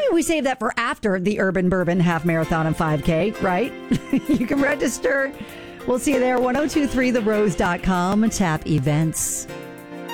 we save that for after the Urban Bourbon Half Marathon and 5K, right? You can register. We'll see you there, 1023therose.com, tap events.